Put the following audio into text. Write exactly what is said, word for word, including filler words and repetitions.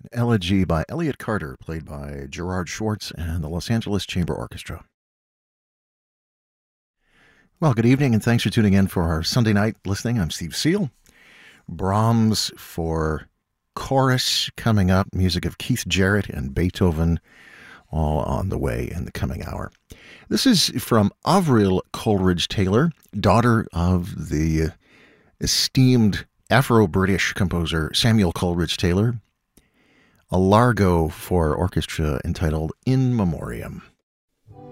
Elegy by Elliott Carter, played by Gerard Schwartz and the Los Angeles Chamber Orchestra. Well, good evening, and thanks for tuning in for our Sunday night listening. I'm Steve Seal. Brahms for chorus coming up, music of Keith Jarrett and Beethoven, all on the way in the coming hour. This is from Avril Coleridge-Taylor, daughter of the esteemed Afro-British composer Samuel Coleridge-Taylor, a largo for orchestra entitled In Memoriam.